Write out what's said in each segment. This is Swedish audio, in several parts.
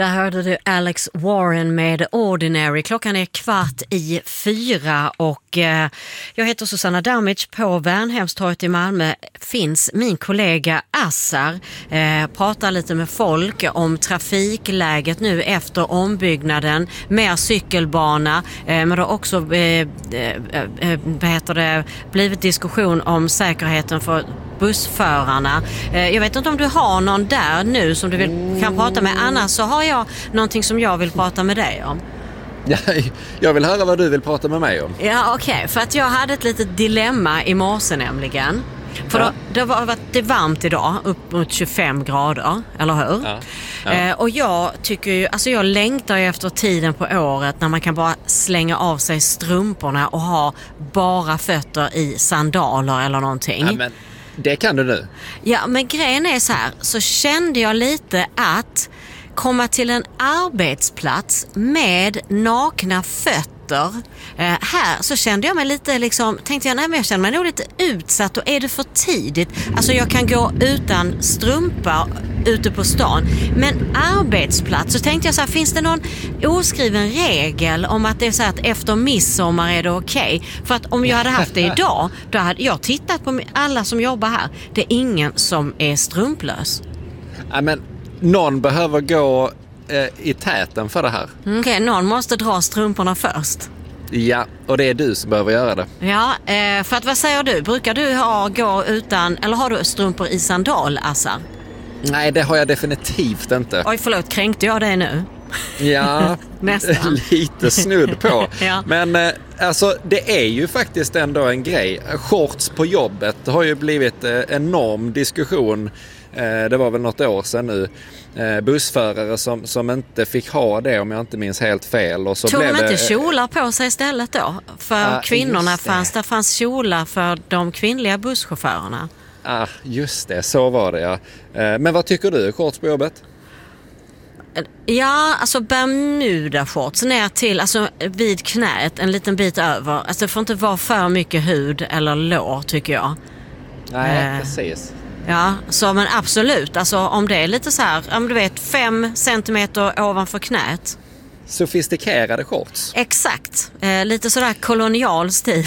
Där hörde du Alex Warren med Ordinary. Klockan är 3:15 och jag heter Susanna Damic. På Värnhemstorget i Malmö finns min kollega Assar. Pratar lite med folk om trafikläget nu efter ombyggnaden. Mer cykelbana. Men det har också blivit diskussion om säkerheten för bussförarna. Jag vet inte om du har någon där nu som du kan prata med. Annars så har jag någonting som jag vill prata med dig om. Ja, jag vill höra vad du vill prata med mig om. Ja, okej. För att jag hade ett litet dilemma i morse nämligen. För det har varit varmt idag, upp mot 25 grader, eller hur? Ja. Och jag tycker ju, alltså jag längtar ju efter tiden på året när man kan bara slänga av sig strumporna och ha bara fötter i sandaler eller någonting. Ja, men det kan du nu. Ja, men grejen är så här, så kände jag lite att komma till en arbetsplats med nakna fötter. Här så kände jag mig lite tänkte jag, nej men jag känner mig nog lite utsatt och är det för tidigt? Alltså jag kan gå utan strumpor ute på stan. Men arbetsplats, så tänkte jag så här, finns det någon oskriven regel om att det är så här att efter midsommar är det okej? För att om jag hade haft det idag, då hade jag tittat på alla som jobbar här. Det är ingen som är strumplös. Ja, men någon behöver gå i täten för det här. Okej, någon måste dra strumporna först. Ja, och det är du som behöver göra det. Ja, för att vad säger du? Brukar du gå utan, eller har du strumpor i sandal, Assar? Nej, det har jag definitivt inte. Oj, förlåt, kränkte jag dig nu? Ja, nästan. Lite snudd på. Ja. Men alltså, det är ju faktiskt ändå en grej. Shorts på jobbet har ju blivit enorm diskussion. Det var väl något år sedan nu. Bussförare som inte fick ha det, om jag inte minns helt fel. Och så tog blev de inte det kjolar på sig istället då? För kvinnorna fanns kjolar för de kvinnliga busschaufförerna. Just det, så var det ja. Men vad tycker du, shorts på jobbet? Ja, alltså Bermuda-shorts ner till, alltså vid knät, en liten bit över. Alltså det får inte vara för mycket hud eller lår, tycker jag. Nej, precis. Ja, så men absolut. Alltså om det är lite så här, om du vet 5 centimeter ovanför knät. Sofistikerade shorts. Exakt. Lite sådär kolonial stil.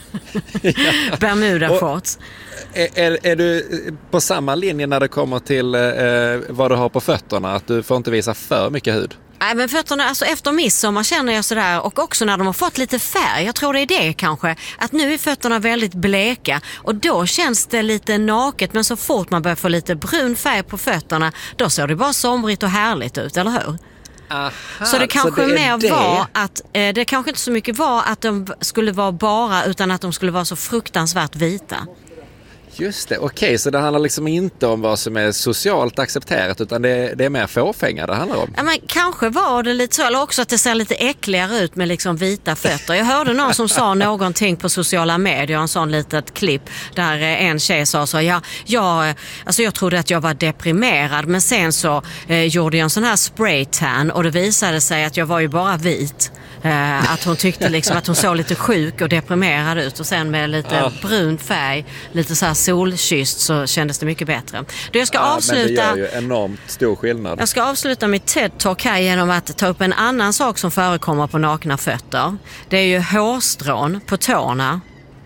Bermuda-shorts. Är du på samma linje när det kommer till vad du har på fötterna? Att du får inte visa för mycket hud? Nej, men fötterna, alltså efter midsommar känner jag sådär, och också när de har fått lite färg, jag tror det är det kanske, att nu är fötterna väldigt bleka och då känns det lite naket, men så fort man börjar få lite brun färg på fötterna, då ser det bara somrigt och härligt ut, eller hur? Aha, så det kanske mer var att det kanske inte så mycket var att de skulle vara bara, utan att de skulle vara så fruktansvärt vita. Just det, okej, så det handlar liksom inte om vad som är socialt accepterat, utan det är mer fåfänga det handlar om. Ja, men kanske var det lite så, eller också att det ser lite äckligare ut med vita fötter. Jag hörde någon som sa någonting på sociala medier, en sån litet klipp där en tjej sa så, jag trodde att jag var deprimerad, men sen så gjorde jag en sån här spraytan och det visade sig att jag var ju bara vit. Att hon tyckte att hon såg lite sjuk och deprimerad ut, och sen med lite brun färg, lite så här solkysst, så kändes det mycket bättre. Jag ska avsluta, men det gör ju enormt stor skillnad. Jag ska avsluta mitt TED-talk här genom att ta upp en annan sak som förekommer på nakna fötter. Det är ju hårstrån på tårna.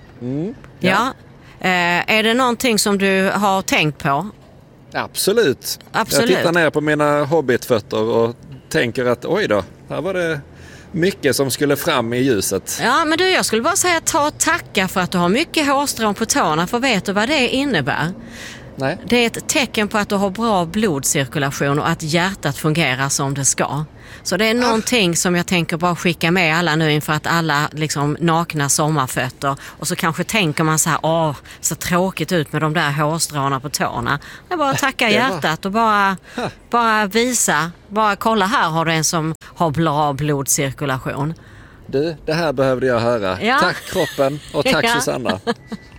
Ja. Är det någonting som du har tänkt på? Absolut. Jag tittar ner på mina hobbitfötter och tänker att oj då, här var det mycket som skulle fram i ljuset. Ja, men jag skulle bara säga ta och tacka för att du har mycket hårstrån på tårna, för vet du vad det innebär? Nej. Det är ett tecken på att du har bra blodcirkulation och att hjärtat fungerar som det ska. Så det är någonting som jag tänker bara skicka med alla nu inför att alla nakna sommarfötter, och så kanske tänker man så här, så tråkigt ut med de där hårstråna på tårna. Det är bara att tacka hjärtat och bara visa, bara kolla, här har du en som har bra blodcirkulation. Du, det här behövde jag höra. Ja. Tack kroppen och tack Susanna.